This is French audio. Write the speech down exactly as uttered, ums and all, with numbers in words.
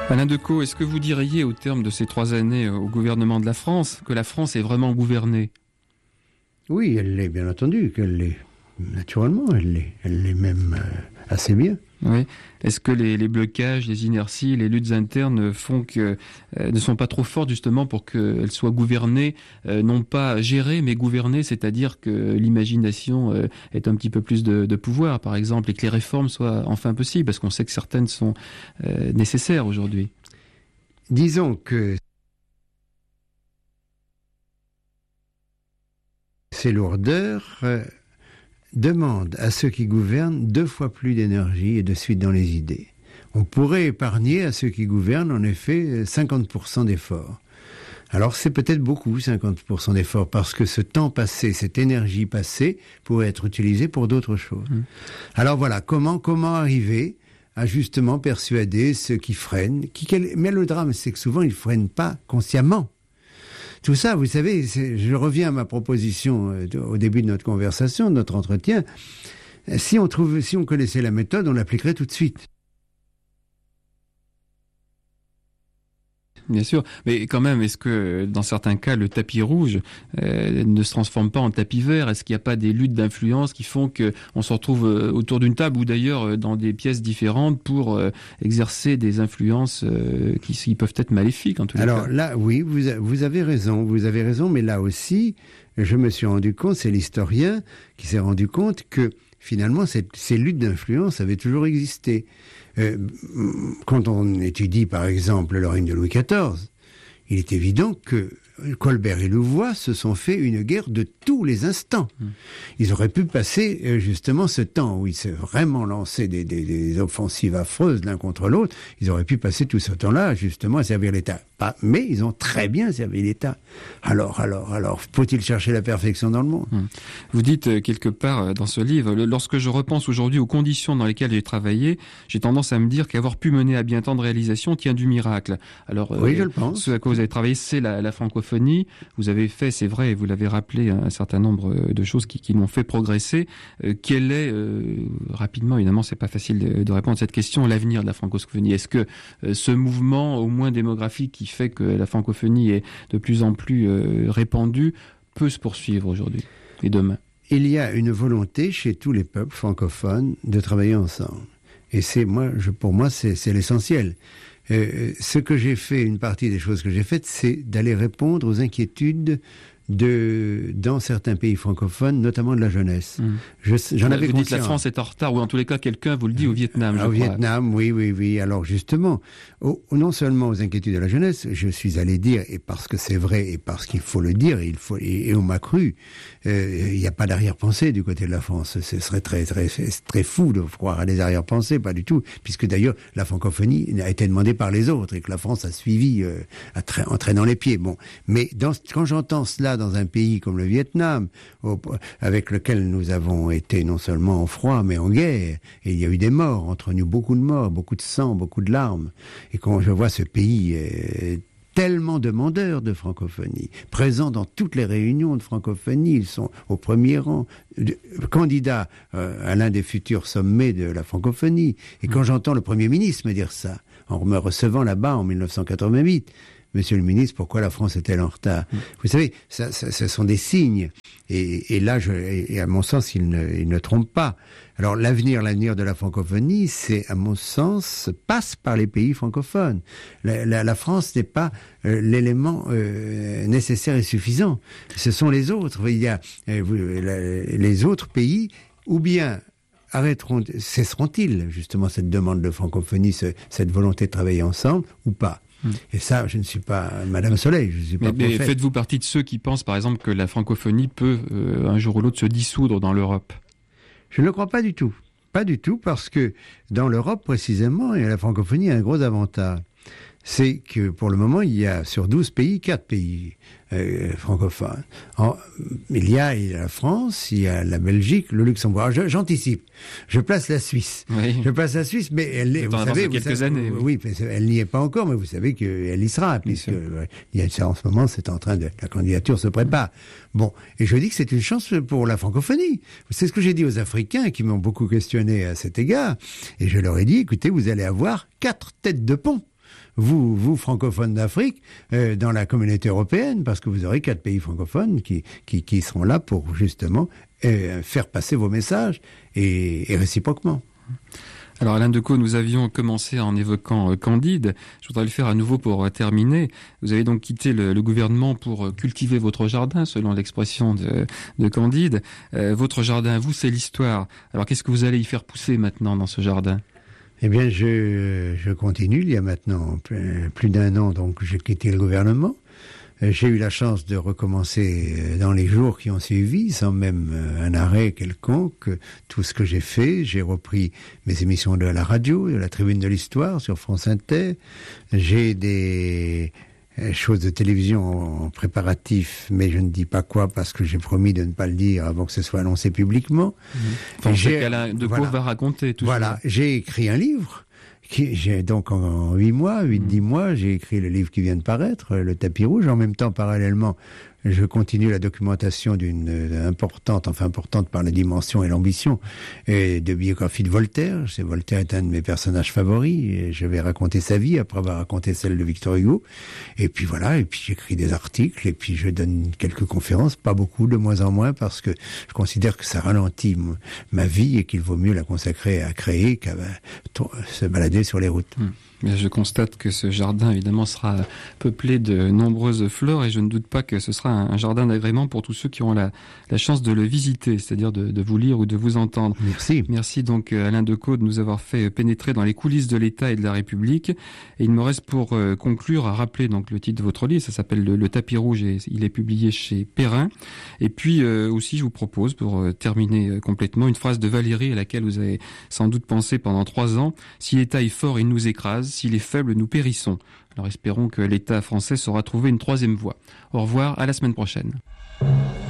Alain Decaux, est-ce que vous diriez au terme de ces trois années au gouvernement de la France que la France est vraiment gouvernée ? Oui, elle l'est, bien entendu qu'elle l'est. Naturellement, elle l'est. Elle l'est même euh, assez bien. Oui. Est-ce que les, les blocages, les inerties, les luttes internes font que euh, ne sont pas trop fortes justement pour qu'elles soient gouvernées, euh, non pas gérées, mais gouvernées, c'est-à-dire que l'imagination euh, ait un petit peu plus de, de pouvoir, par exemple, et que les réformes soient enfin possibles, parce qu'on sait que certaines sont euh, nécessaires aujourd'hui. Disons que ces lourdeurs euh, demandent à ceux qui gouvernent deux fois plus d'énergie et de suite dans les idées. On pourrait épargner à ceux qui gouvernent, en effet, cinquante pour cent d'efforts. Alors c'est peut-être beaucoup, cinquante pour cent d'efforts, parce que ce temps passé, cette énergie passée, pourrait être utilisée pour d'autres choses. Mmh. Alors voilà, comment, comment arriver à justement persuader ceux qui freinent, qui, mais le drame, c'est que souvent, ils ne freinent pas consciemment. Tout ça, vous savez, c'est, je reviens à ma proposition euh, au début de notre conversation, de notre entretien. Si on trouve, si on connaissait la méthode, on l'appliquerait tout de suite. Bien sûr, mais quand même, est-ce que dans certains cas, le tapis rouge euh, ne se transforme pas en tapis vert ? Est-ce qu'il n'y a pas des luttes d'influence qui font qu'on se retrouve autour d'une table ou d'ailleurs dans des pièces différentes pour euh, exercer des influences euh, qui, qui peuvent être maléfiques en tout cas ? Alors là, oui, vous, vous avez raison, vous avez raison, mais là aussi, je me suis rendu compte, c'est l'historien qui s'est rendu compte que finalement, cette, ces luttes d'influence avaient toujours existé. Euh, quand on étudie, par exemple, le règne de Louis quatorze, il est évident que Colbert et Louvois se sont fait une guerre de tous les instants. Mmh. Ils auraient pu passer euh, justement ce temps où ils s'est vraiment lancé des, des, des offensives affreuses l'un contre l'autre. Ils auraient pu passer tout ce temps-là justement à servir l'État. Pas, mais ils ont très bien servi l'État. Alors, alors, alors, faut-il chercher la perfection dans le monde ? Mmh. Vous dites euh, quelque part euh, dans ce livre, le, lorsque je repense aujourd'hui aux conditions dans lesquelles j'ai travaillé, j'ai tendance à me dire qu'avoir pu mener à bien tant de réalisations tient du miracle. Alors, oui, euh, je le pense. Ce à quoi vous avez travaillé, c'est la, la francophonie. Vous avez fait, c'est vrai, et vous l'avez rappelé, un certain nombre de choses qui, qui m'ont fait progresser. Euh, quel est, euh, rapidement, évidemment, c'est pas facile de, de répondre à cette question, l'avenir de la francophonie ? Est-ce que euh, ce mouvement, au moins démographique, qui fait que la francophonie est de plus en plus euh, répandue, peut se poursuivre aujourd'hui et demain ? Il y a une volonté chez tous les peuples francophones de travailler ensemble. Et c'est, moi, je, pour moi, c'est, c'est l'essentiel. Euh, ce que j'ai fait, une partie des choses que j'ai faites, c'est d'aller répondre aux inquiétudes de, dans certains pays francophones, notamment de la jeunesse. Mmh. Je, j'en avais vous conscience. dites la France est en retard, ou en tous les cas, quelqu'un vous le dit au Vietnam, je Au crois. Vietnam, oui, oui, oui. Alors justement, au, non seulement aux inquiétudes de la jeunesse, je suis allé dire, et parce que c'est vrai, et parce qu'il faut le dire, et, il faut, et, et on m'a cru, euh, il n'y a pas d'arrière-pensée du côté de la France. Ce serait très, très, très fou de croire à des arrière-pensées, pas du tout, puisque d'ailleurs, la francophonie a été demandée par les autres, et que la France a suivi euh, à tra- en traînant les pieds. Bon, mais dans, quand j'entends cela dans un pays comme le Vietnam, au, avec lequel nous avons été non seulement en froid, mais en guerre, et il y a eu des morts entre nous, beaucoup de morts, beaucoup de sang, beaucoup de larmes, et quand je vois ce pays euh, tellement demandeur de francophonie, présent dans toutes les réunions de francophonie, ils sont au premier rang, de, candidats euh, à l'un des futurs sommets de la francophonie, et quand j'entends le Premier ministre me dire ça, en me recevant là-bas en dix-neuf cent quatre-vingt-huit, Monsieur le ministre, pourquoi la France est-elle en retard ? mmh. Vous savez, ça, ça, ce sont des signes. Et, et là, je, et à mon sens, il ne, il ne trompe pas. Alors, l'avenir, l'avenir de la francophonie, c'est, à mon sens, passe par les pays francophones. La, la, la France n'est pas euh, l'élément euh, nécessaire et suffisant. Ce sont les autres. Il y a euh, vous, la, les autres pays, ou bien arrêteront, cesseront-ils justement cette demande de francophonie, ce, cette volonté de travailler ensemble, ou pas ? Et ça, je ne suis pas Madame Soleil, je ne suis pas mais, prophète. Mais faites-vous partie de ceux qui pensent, par exemple, que la francophonie peut, euh, un jour ou l'autre, se dissoudre dans l'Europe ? Je ne le crois pas du tout. Pas du tout, parce que dans l'Europe, précisément, et la francophonie a un gros avantage. C'est que, pour le moment, il y a sur douze pays, quatre pays euh, francophones. En, il, y a, il y a la France, il y a la Belgique, le Luxembourg. Alors, je, j'anticipe. Je place la Suisse. Oui. Je place la Suisse, mais elle est, vous savez, quelques vous savez, années. Oui, oui, elle n'y est pas encore, mais vous savez qu'elle y sera, puisque euh, il y a, en ce moment, c'est en train de, la candidature se prépare. Bon. Et je dis que c'est une chance pour la francophonie. C'est ce que j'ai dit aux Africains qui m'ont beaucoup questionné à cet égard. Et je leur ai dit, écoutez, vous allez avoir quatre têtes de pont. vous, vous francophones d'Afrique, euh, dans la communauté européenne, parce que vous aurez quatre pays francophones qui, qui, qui seront là pour justement euh, faire passer vos messages et, et réciproquement. Alors Alain Decaux, nous avions commencé en évoquant euh, Candide. Je voudrais le faire à nouveau pour euh, terminer. Vous avez donc quitté le, le gouvernement pour euh, cultiver votre jardin, selon l'expression de, de Candide. Euh, votre jardin, vous, c'est l'histoire. Alors qu'est-ce que vous allez y faire pousser maintenant dans ce jardin ? Eh bien, je, je continue. Il y a maintenant plus, plus d'un an, donc j'ai quitté le gouvernement. J'ai eu la chance de recommencer dans les jours qui ont suivi, sans même un arrêt quelconque, tout ce que j'ai fait. J'ai repris mes émissions de la radio, de la Tribune de l'Histoire sur France Inter. J'ai des choses de télévision en préparatif, mais je ne dis pas quoi parce que j'ai promis de ne pas le dire avant que ce soit annoncé publiquement. Mmh. Enfin, j'ai qu'Alain Decaux voilà, va raconter tout voilà, ça. J'ai écrit un livre. Qui, j'ai donc en huit mois, huit, dix mois, j'ai écrit le livre qui vient de paraître, Le Tapis Rouge. En même temps, parallèlement, je continue la documentation d'une euh, importante, enfin importante par la dimension et l'ambition, et de biographie de Voltaire. C'est, Voltaire est un de mes personnages favoris, et je vais raconter sa vie après avoir raconté celle de Victor Hugo. Et puis voilà, et puis j'écris des articles, et puis je donne quelques conférences, pas beaucoup, de moins en moins, parce que je considère que ça ralentit m- ma vie et qu'il vaut mieux la consacrer à créer qu'à euh, se balader sur les routes. Mmh. Mais je constate que ce jardin, évidemment, sera peuplé de nombreuses fleurs et je ne doute pas que ce sera un, un jardin d'agrément pour tous ceux qui auront la, la chance de le visiter, c'est-à-dire de, de vous lire ou de vous entendre. Merci. Merci donc Alain Decaux de nous avoir fait pénétrer dans les coulisses de l'État et de la République. Et il me reste pour euh, conclure à rappeler donc le titre de votre livre, ça s'appelle Le, le Tapis Rouge et il est publié chez Perrin. Et puis euh, aussi, je vous propose, pour euh, terminer euh, complètement, une phrase de Valéry à laquelle vous avez sans doute pensé pendant trois ans. Si l'État est fort, il nous écrase. S'il est faible, nous périssons. Alors espérons que l'État français saura trouver une troisième voie. Au revoir, à la semaine prochaine.